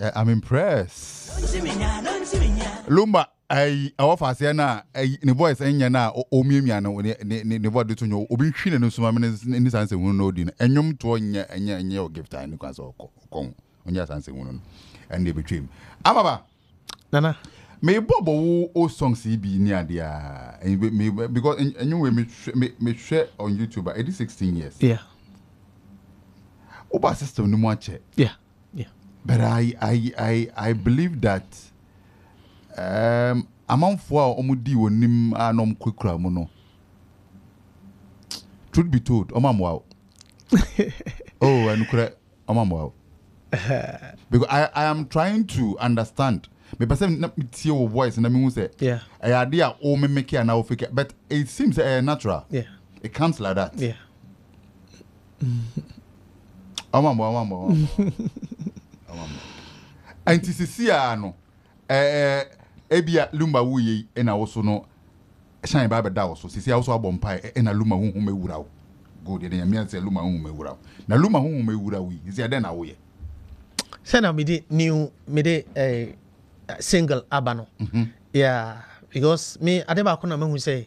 I'm impressed. Lumba, I offer Siena, the voice Enyana, O Mimiano, the body to know, Obi Chin and Sumaman in this answer will know dinner, and you to and your gift time because of Kong, on your answer woman, and they between. Amaba, Nana. May Bobo o song CB near the because you will me share on YouTube. It is 16 years. Yeah. Oba system no more check. Yeah. But I believe that among for omudi wonim anom kwekura mu no. Truth be told, omamwa. Oh, and omamwa. Because I am trying to understand. Me person na see your voice na me say. Yeah. I idea o me make and now fake, but it seems natural. Yeah. It comes like that. Yeah. Omamwa. Anti sisia no ebia lumba wuye na wo so no shine ba da wo so sisia wo so abompa na luma hu mewura wo go de ya me say luma hu mewura wo na luma hu mewura wi sisia den na wo ye Sena me de single abano. Yeah, because me adeba ko na me hu say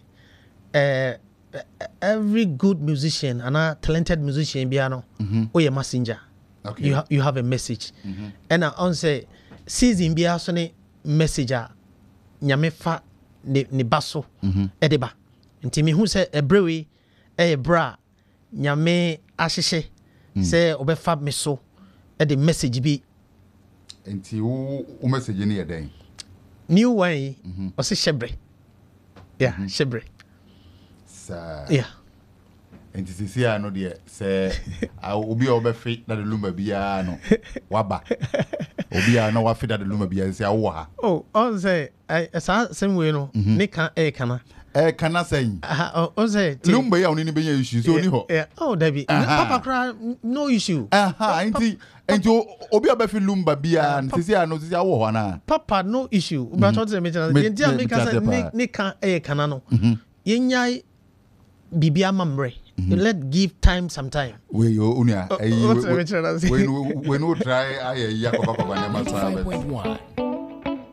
every good musician and a talented musician bia no o ye messenger. Okay. You have a message. And I say season bia so ne messenger nyame fa ne baso edeba. Nti me hu say ebrewe bra nyame ahyehye say obefa me so e the message bi. Nti o message ne ye den. New way o say shebre. Yeah, shebre. Sa. Yeah. And this is here, no dear. Say, I will be over fit that the Luma Bia no waba. Obia no wafi that the Luma Bia say, oh, on say, I same way no, Nika kana. Cannot say, oh, say, Lumba only be issues only ho. Oh, Debbie, Papa cry, no issue. And you Obia Befi Lumba Bia and Tisia no Sia Papa, no issue. But what's the matter? Nika canano. Yenyai Bibia Mamre. You let give time sometime. Where you unia when we try I 95.1